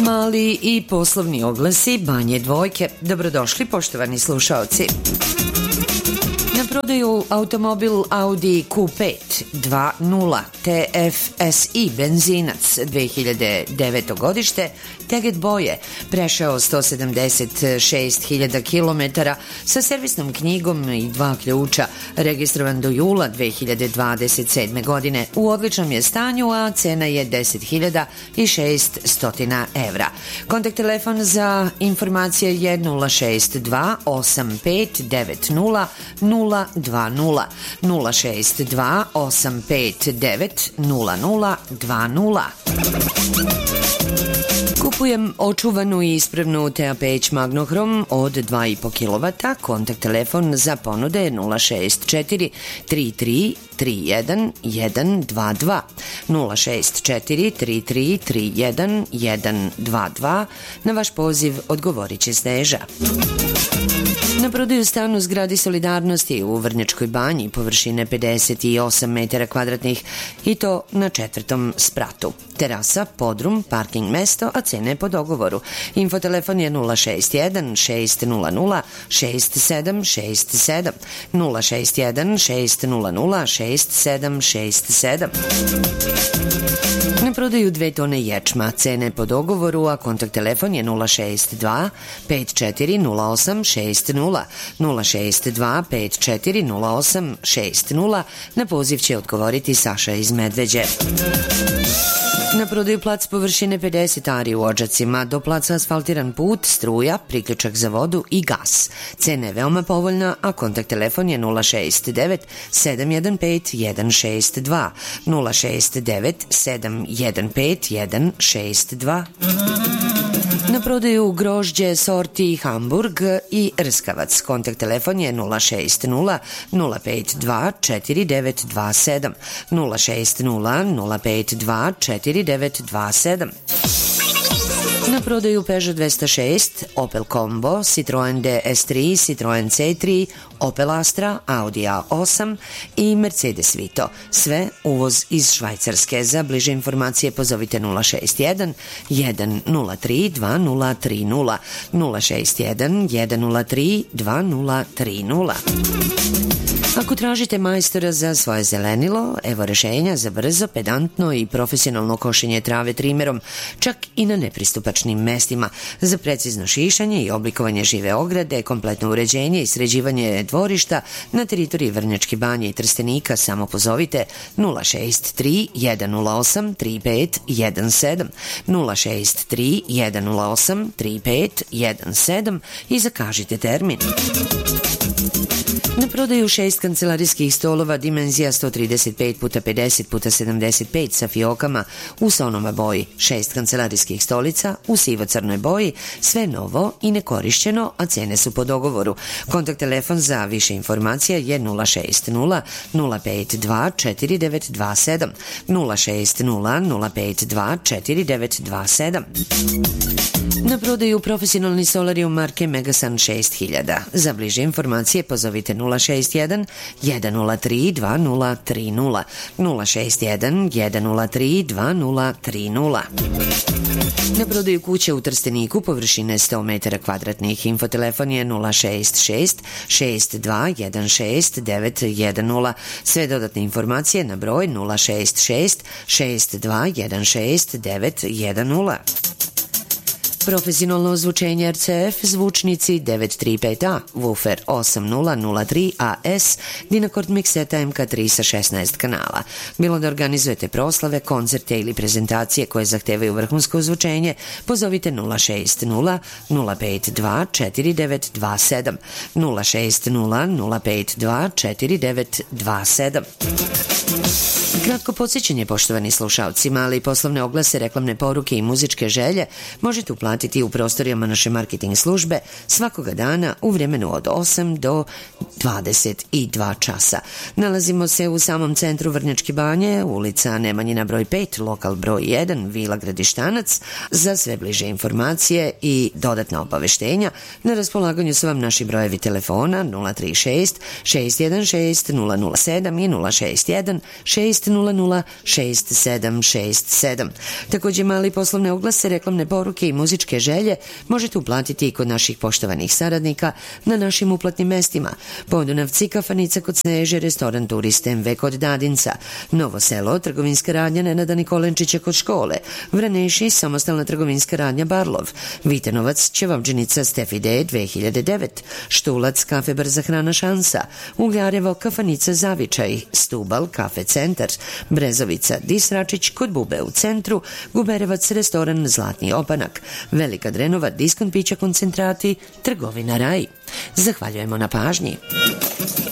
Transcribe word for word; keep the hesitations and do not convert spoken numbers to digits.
Mali i poslovni oglasi Banje Dvojke. Dobrodošli, poštovani slušaoci. Na prodaju automobil Audi Q pet dva nula T F S I benzinac dve hiljade deveto godište, teget boje, prešao sto sedamdeset šest hiljada kilometara sa servisnom knjigom i dva ključa, registrovan do jula dve hiljade dvadeset sedme godine. U odličnom je stanju, a cena je deset hiljada šeststo evra. Kontakt telefon za informacije je nula šest dva osam pet devet nula nula dva nula nula šest dva osam pet devet nula nula dva nula. Kupujem očuvanu i ispravnu T A Peć Magnohrom od dva i po kilovata. Kontakt telefon za ponude nula šest četiri tri tri tri jedan jedan dva dva nula šest četiri tri tri tri jedan jedan dva dva. Na vaš poziv odgovorit će Sneža. Na prodaju stan u zgradi Solidarnosti u Vrnjačkoj Banji površine pedeset osam metara kvadratnih i to na četvrtom spratu. Terasa, podrum, parking mesto, a cene po dogovoru. Infotelefon je nula šest jedan šest nula nula šest sedam šest sedam nula šest jedan šest nula nula šest sedam šest sedam. Na prodaju dve tone ječma, cene po dogovoru, a kontakt telefon je nula šest dva pet četiri nula osam šest nula nula šest dva pet četiri nula osam šest nula. Na poziv će odgovoriti Saša iz Medveđe. Na prodaju plac površine pedeset ari u Odžacima, do placa asfaltiran put, struja, priključak za vodu i gas. Cena je veoma povoljna, a kontakt telefon je nula šest devet sedam jedan pet jedan šest dva nula šest devet sedam jedan pet jedan šest dva. Na prodaju grožđe sorti Hamburg i Rskavac. Kontakt telefon je nula šest nula nula pet dva četiri devet dva sedam nula šest nula nula pet dva četiri devet dva sedam. Na prodaju Peugeot dvesta šest, Opel Combo, Citroen D S tri, Citroen C tri, Opel Astra, Audi A osam i Mercedes Vito. Sve uvoz iz Švajcarske. Za bliže informacije pozovite nula šest jedan jedan nula tri dva nula tri nula nula šest jedan jedan nula tri dva nula tri nula. Ako tražite majstora za svoje zelenilo, evo rešenja za brzo, pedantno i profesionalno košenje trave trimerom, čak i na nepristupačnim mestima, za precizno šišanje i oblikovanje žive ograde, kompletno uređenje i sređivanje dvorišta na teritoriji Vrnjačke Banje i Trstenika. Samo pozovite nula šest tri jedan nula osam tri pet jedan sedam nula šest tri jedan nula osam tri pet jedan sedam i zakažite termin. Na prodaju šest kancelarijskih stolova dimenzija sto trideset pet puta pedeset puta sedamdeset pet sa fiokama u sonoma boji, šest kancelarijskih stolica u sivo-crnoj boji, sve novo i nekorišćeno, a cene su po dogovoru. Kontakt telefon za više informacija je nula šest nula nula pet dva četiri devet dva sedam nula šest nula nula pet dva četiri devet dva sedam. Na prodaju profesionalni solarium marke Megasun šest hiljada. Za bliže informacije pozovite nula šest jedan jedan nula tri dva nula tri nula nula šest jedan jedan nula tri dva nula tri nula. Na prodaju kuće u Trsteniku površine sto metara kvadratnih. Infotelefon je nula šest šest šest dva jedan šest devet jedan nula. Sve dodatne informacije na broj nula šest šest šest dva jedan šest devet jedan nula. Profesionalno ozvučenje R C F, zvučnici devet tri pet A, woofer osam nula nula tri A S, Dynacord mikseta M K tri sa šesnaest kanala. Bilo da organizujete proslave, koncerte ili prezentacije koje zahtevaju vrhunsko ozvučenje, pozovite nula šest nula nula pet dva četiri devet dva sedam nula šest nula nula pet dva četiri devet dva sedam. Kratko podsjećanje, poštovani slušalci, mali poslovne oglase, reklamne poruke i muzičke želje možete uplatiti u prostorijama naše marketing službe svakoga dana u vremenu od osam do dvadeset dva časa. Nalazimo se u samom centru Vrnjačke Banje, ulica Nemanjina broj pet, lokal broj jedan, Vila Gradištanac. Za sve bliže informacije i dodatna obaveštenja na raspolaganju su vam naši brojevi telefona nula tri šest šest jedan šest nula nula sedam i nula šest jedan šest šest nula nula šest sedam šest sedam. Također mali poslovne oglase, reklamne poruke i muzičke želje možete uplatiti i kod naših poštovanih saradnika na našim uplatnim mestima. Podunavci, kafanica kod Sneže, restoran Turist M V kod Dadinca, Novo Selo, trgovinska radnja Nenada Nikolenčića kod škole, Vraneši, samostalna trgovinska radnja Barlov, Vitenovac, Ćevabdžinica Stefi D dve hiljade devet, Štulac, kafe Brza hrana Šansa, Ugljarevo, kafanica Zavičaj, Stubal, kafe Centar, Brezovica, Disračić kod Bube u centru, Guberevac, restoran Zlatni opanak, Velika Drenova, diskont pića koncentrati, trgovina Raj. Zahvaljujemo na pažnji.